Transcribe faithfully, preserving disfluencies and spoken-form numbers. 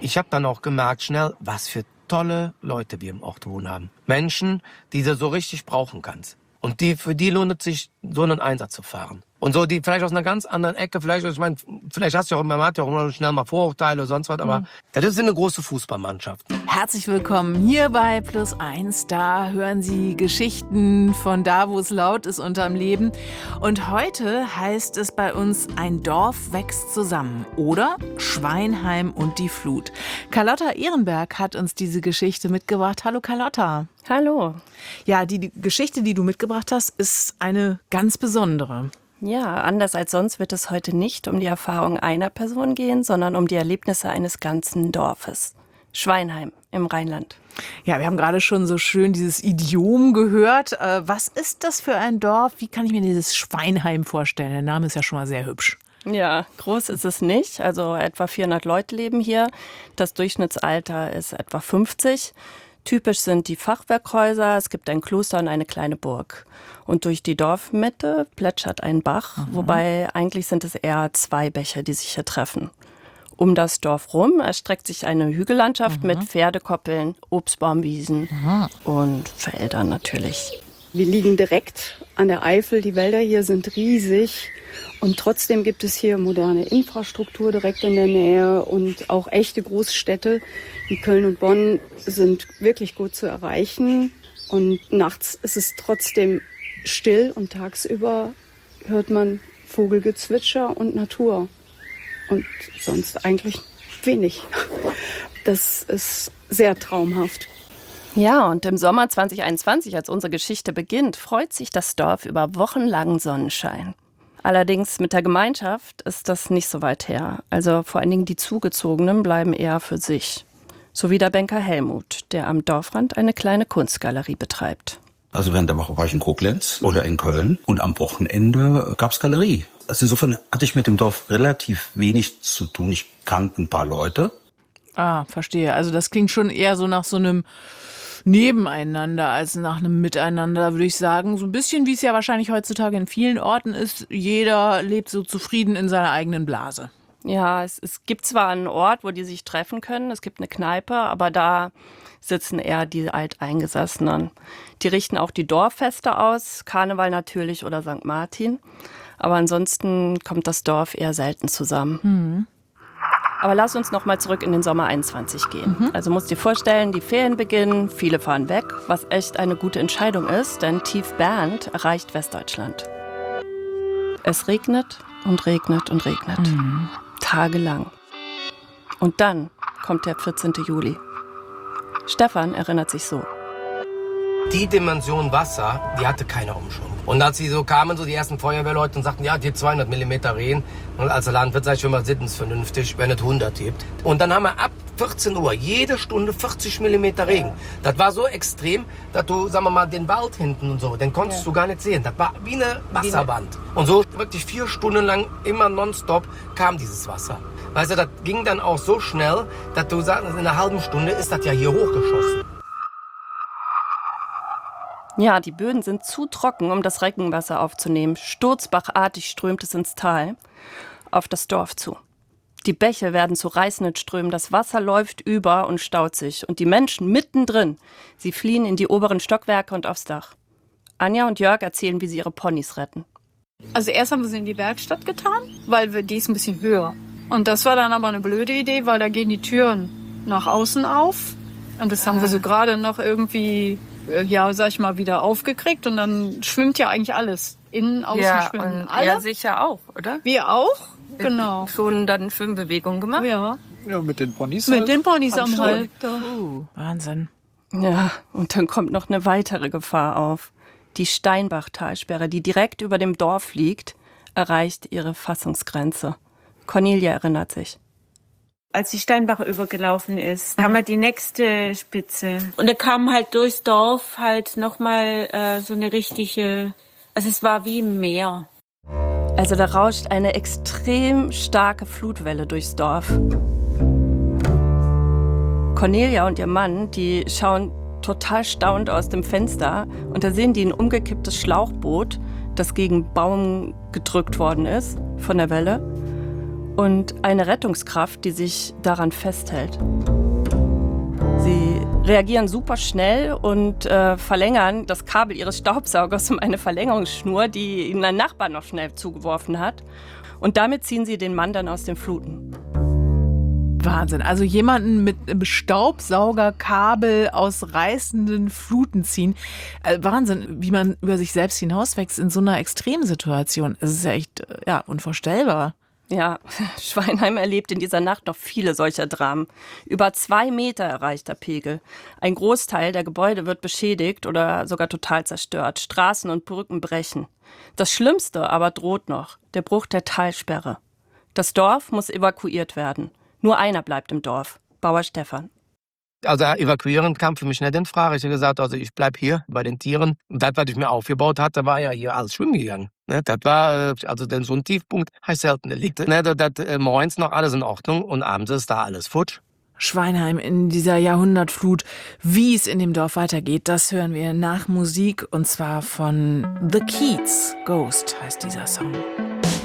ich habe dann auch gemerkt schnell, was für tolle Leute wir im Ort wohnen haben. Menschen, die du so richtig brauchen kannst. Und die, für die lohnt es sich, so einen Einsatz zu fahren. Und so, die vielleicht aus einer ganz anderen Ecke, vielleicht, ich meine, vielleicht hast du ja auch, man hat ja auch schnell mal Vorurteile oder sonst was, aber mhm. das ist eine große Fußballmannschaft. Herzlich willkommen hier bei Plus eins. Da hören Sie Geschichten von da, wo es laut ist unterm Leben. Und heute heißt es bei uns, ein Dorf wächst zusammen. Oder Schweinheim und die Flut. Carlotta Ehrenberg hat uns diese Geschichte mitgebracht. Hallo Carlotta. Hallo. Ja, die, die Geschichte, die du mitgebracht hast, ist eine ganz besondere. Ja, anders als sonst wird es heute nicht um die Erfahrung einer Person gehen, sondern um die Erlebnisse eines ganzen Dorfes. Schweinheim im Rheinland. Ja, wir haben gerade schon so schön dieses Idiom gehört. Was ist das für ein Dorf? Wie kann ich mir dieses Schweinheim vorstellen? Der Name ist ja schon mal sehr hübsch. Ja, groß ist es nicht. Also etwa vierhundert Leute leben hier. Das Durchschnittsalter ist etwa fünfzig. Typisch sind die Fachwerkhäuser, es gibt ein Kloster und eine kleine Burg. Und durch die Dorfmitte plätschert ein Bach, mhm. wobei eigentlich sind es eher zwei Bäche, die sich hier treffen. Um das Dorf rum erstreckt sich eine Hügellandschaft mhm. mit Pferdekoppeln, Obstbaumwiesen mhm. und Feldern natürlich. Wir liegen direkt an der Eifel, die Wälder hier sind riesig. Und trotzdem gibt es hier moderne Infrastruktur direkt in der Nähe und auch echte Großstädte wie Köln und Bonn sind wirklich gut zu erreichen. Und nachts ist es trotzdem still und tagsüber hört man Vogelgezwitscher und Natur. Und sonst eigentlich wenig. Das ist sehr traumhaft. Ja, und im Sommer zwanzig einundzwanzig, als unsere Geschichte beginnt, freut sich das Dorf über wochenlangen Sonnenschein. Allerdings mit der Gemeinschaft ist das nicht so weit her. Also vor allen Dingen die Zugezogenen bleiben eher für sich. So wie der Banker Helmut, der am Dorfrand eine kleine Kunstgalerie betreibt. Also während der Woche war ich in Koblenz oder in Köln und am Wochenende gab's Galerie. Also insofern hatte ich mit dem Dorf relativ wenig zu tun. Ich kannte ein paar Leute. Ah, verstehe. Also das klingt schon eher so nach so einem Nebeneinander als nach einem Miteinander, würde ich sagen. So ein bisschen, wie es ja wahrscheinlich heutzutage in vielen Orten ist. Jeder lebt so zufrieden in seiner eigenen Blase. Ja, es, es gibt zwar einen Ort, wo die sich treffen können. Es gibt eine Kneipe, aber da sitzen eher die Alteingesessenen. Die richten auch die Dorffeste aus, Karneval natürlich oder Sankt Martin. Aber ansonsten kommt das Dorf eher selten zusammen. Mhm. Aber lass uns noch mal zurück in den Sommer einundzwanzig gehen. Mhm. Also musst dir vorstellen, die Ferien beginnen, viele fahren weg, was echt eine gute Entscheidung ist, denn Tief Bernd erreicht Westdeutschland. Es regnet und regnet und regnet. Mhm. Tagelang. Und dann kommt der vierzehnten Juli. Stefan erinnert sich so. Die Dimension Wasser, die hatte keiner Umschwung. Und als sie so kamen, so die ersten Feuerwehrleute und sagten, ja, die zweihundert Millimeter Regen. Und als Landwirt sage ich immer, sind es vernünftig, wenn es hundert gibt. Und dann haben wir ab vierzehn Uhr jede Stunde vierzig Millimeter Regen. Das war so extrem, dass du, sagen wir mal, den Wald hinten und so, den konntest ja. du gar nicht sehen. Das war wie eine Wasserwand. Und so wirklich vier Stunden lang immer nonstop kam dieses Wasser. Weißt du, das ging dann auch so schnell, dass du sagst, in einer halben Stunde ist das ja hier hochgeschossen. Ja, die Böden sind zu trocken, um das Regenwasser aufzunehmen. Sturzbachartig strömt es ins Tal, auf das Dorf zu. Die Bäche werden zu reißenden Strömen, das Wasser läuft über und staut sich. Und die Menschen mittendrin, sie fliehen in die oberen Stockwerke und aufs Dach. Anja und Jörg erzählen, wie sie ihre Ponys retten. Also erst haben wir sie in die Werkstatt getan, weil wir, die ist ein bisschen höher. Und das war dann aber eine blöde Idee, weil da gehen die Türen nach außen auf. Und das haben wir so gerade noch irgendwie... ja, sag ich mal, wieder aufgekriegt und dann schwimmt ja eigentlich alles. Innen, außen ja, schwimmen und alle. Ja, sicher auch, oder? Wir auch, genau. Schon dann Schwimmbewegungen gemacht? Ja. Ja, mit den Ponys. Mit den Ponys am Halfter. Uh, Wahnsinn. Ja, und dann kommt noch eine weitere Gefahr auf. Die Steinbach-Talsperre, die direkt über dem Dorf liegt, erreicht ihre Fassungsgrenze. Cornelia erinnert sich. Als die Steinbach übergelaufen ist, haben wir die nächste Spitze. Und da kam halt durchs Dorf halt nochmal äh, so eine richtige, also es war wie ein Meer. Also da rauscht eine extrem starke Flutwelle durchs Dorf. Cornelia und ihr Mann, die schauen total staunend aus dem Fenster und da sehen die ein umgekipptes Schlauchboot, das gegen Baum gedrückt worden ist von der Welle. und eine Rettungskraft, die sich daran festhält. Sie reagieren super schnell und äh, verlängern das Kabel ihres Staubsaugers um eine Verlängerungsschnur, die ihnen ein Nachbar noch schnell zugeworfen hat. Und damit ziehen sie den Mann dann aus den Fluten. Wahnsinn. Also jemanden mit einem Staubsaugerkabel aus reißenden Fluten ziehen. Äh, Wahnsinn, wie man über sich selbst hinauswächst in so einer Extremsituation. Es ist ja echt äh, ja, unvorstellbar. Ja, Schweinheim erlebt in dieser Nacht noch viele solcher Dramen. Über zwei Meter erreicht der Pegel. Ein Großteil der Gebäude wird beschädigt oder sogar total zerstört. Straßen und Brücken brechen. Das Schlimmste aber droht noch, der Bruch der Talsperre. Das Dorf muss evakuiert werden. Nur einer bleibt im Dorf, Bauer Stefan. Also evakuieren kam für mich nicht in Frage. Ich habe gesagt, also ich bleib hier bei den Tieren. Und das, was ich mir aufgebaut hatte, war ja hier alles schwimmen gegangen. Ne, das war, also denn so ein Tiefpunkt habe ich selten erlebt. Ne, das, das, äh, morgens noch alles in Ordnung und abends ist da alles futsch. Schweinheim in dieser Jahrhundertflut. Wie es in dem Dorf weitergeht, das hören wir nach Musik und zwar von The Keats. Ghost heißt dieser Song.